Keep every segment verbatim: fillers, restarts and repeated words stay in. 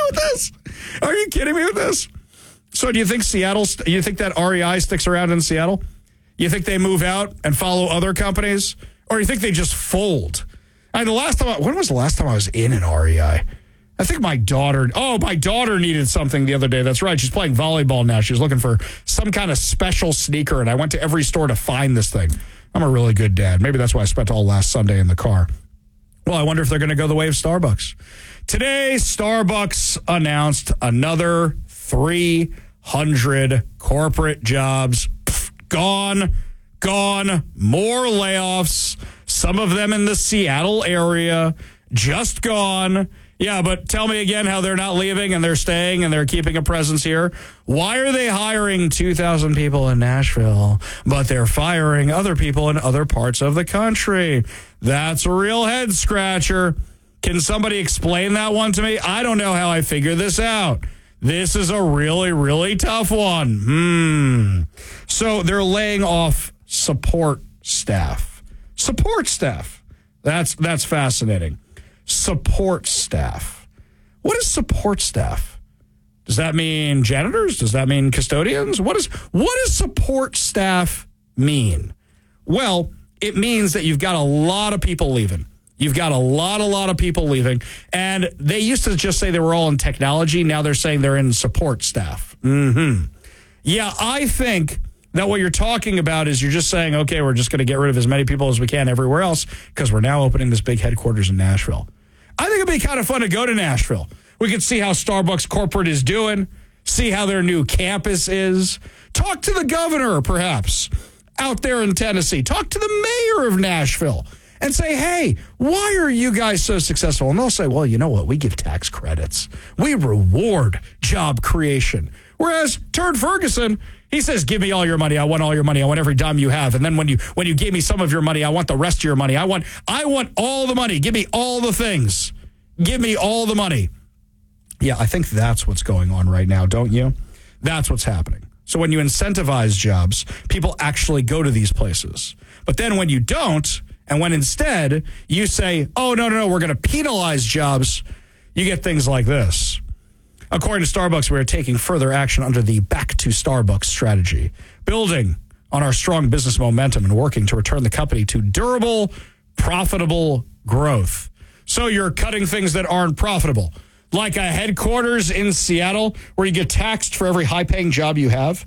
with this? Are you kidding me with this? So do you think Seattle, you think that R E I sticks around in Seattle? You think they move out and follow other companies? Or you think they just fold? I mean, the last time, I, when was the last time I was in an R E I? I think my daughter, oh, my daughter needed something the other day. That's right. She's playing volleyball now. She was looking for some kind of special sneaker, and I went to every store to find this thing. I'm a really good dad. Maybe that's why I spent all last Sunday in the car. Well, I wonder if they're going to go the way of Starbucks. Today, Starbucks announced another three hundred corporate jobs. Pfft, gone, gone, more layoffs, some of them in the Seattle area, just gone. Yeah, but tell me again how they're not leaving and they're staying and they're keeping a presence here. Why are they hiring two thousand people in Nashville, but they're firing other people in other parts of the country? That's a real head scratcher. Can somebody explain that one to me? I don't know how I figure this out. This is a really, really tough one. Hmm. So they're laying off support staff. Support staff. That's that's fascinating. Support staff. What is support staff? Does that mean janitors? Does that mean custodians? What is what does support staff mean? Well, it means that you've got a lot of people leaving. You've got a lot, a lot of people leaving. And they used to just say they were all in technology. Now they're saying they're in support staff. Mm-hmm. Yeah, I think that what you're talking about is you're just saying, okay, we're just going to get rid of as many people as we can everywhere else because we're now opening this big headquarters in Nashville. I think it'd be kind of fun to go to Nashville. We could see how Starbucks corporate is doing, see how their new campus is, talk to the governor, perhaps, out there in Tennessee, talk to the mayor of Nashville and say, hey, why are you guys so successful? And they'll say, well, you know what? We give tax credits. We reward job creation. Whereas Turd Ferguson, he says, give me all your money. I want all your money. I want every dime you have. And then when you when you gave me some of your money, I want the rest of your money. I want I want all the money. Give me all the things. Give me all the money. Yeah, I think that's what's going on right now, don't you? That's what's happening. So when you incentivize jobs, people actually go to these places. But then when you don't, and when instead you say, oh, no, no, no, we're going to penalize jobs, you get things like this. According to Starbucks, we are taking further action under the Back to Starbucks strategy, building on our strong business momentum and working to return the company to durable, profitable growth. So you're cutting things that aren't profitable, like a headquarters in Seattle where you get taxed for every high-paying job you have.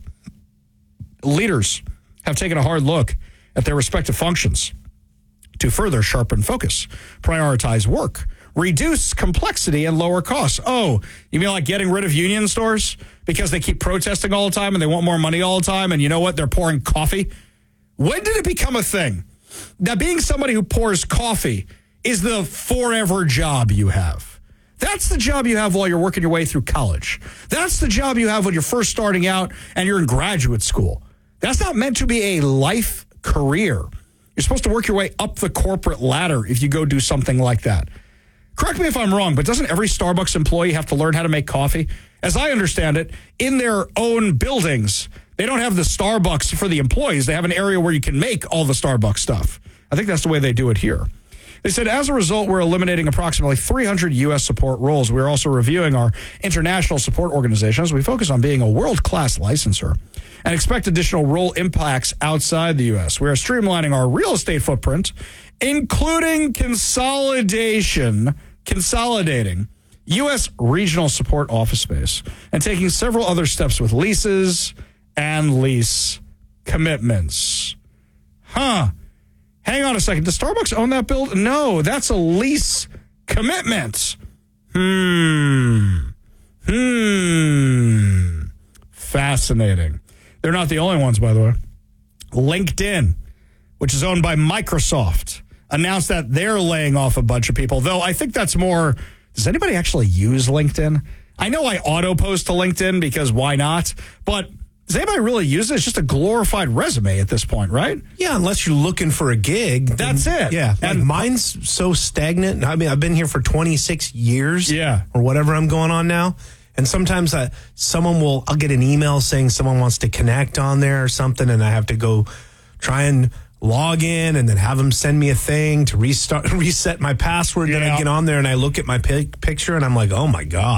Leaders have taken a hard look at their respective functions to further sharpen focus, prioritize work, reduce complexity, and lower costs. Oh, you mean like getting rid of union stores because they keep protesting all the time and they want more money all the time, and you know what? They're pouring coffee. When did it become a thing that being somebody who pours coffee is the forever job you have? That's the job you have while you're working your way through college. That's the job you have when you're first starting out and you're in graduate school. That's not meant to be a life career. You're supposed to work your way up the corporate ladder if you go do something like that. Correct me if I'm wrong, but doesn't every Starbucks employee have to learn how to make coffee? As I understand it, in their own buildings, they don't have the Starbucks for the employees. They have an area where you can make all the Starbucks stuff. I think that's the way they do it here. They said, as a result, we're eliminating approximately three hundred U S support roles. We're also reviewing our international support organizations. We focus on being a world-class licensor and expect additional role impacts outside the U S. We are streamlining our real estate footprint, including consolidation, consolidating U S regional support office space, and taking several other steps with leases and lease commitments. Huh. Hang on a second. Does Starbucks own that building? No, that's a lease commitment. Hmm. Hmm. Fascinating. They're not the only ones, by the way. LinkedIn, which is owned by Microsoft, announced that they're laying off a bunch of people, though I think that's more, does anybody actually use LinkedIn? I know I auto-post to LinkedIn because why not? But does anybody really use it? It's just a glorified resume at this point, right? Yeah, unless you're looking for a gig. That's it. Yeah. And like mine's so stagnant. I mean, I've been here for twenty-six years. Yeah. Or whatever I'm going on now. And sometimes I, someone will, I'll get an email saying someone wants to connect on there or something, and I have to go try and log in and then have them send me a thing to restart, reset my password. Yeah. Then I get on there and I look at my pic- picture and I'm like, oh my God.